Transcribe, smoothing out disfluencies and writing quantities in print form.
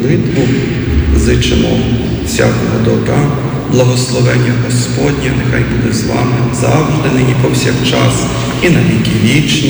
молитву зичимо всякого добра, благословення Господнє нехай буде з вами завжди, нині повсякчас і на віки вічні.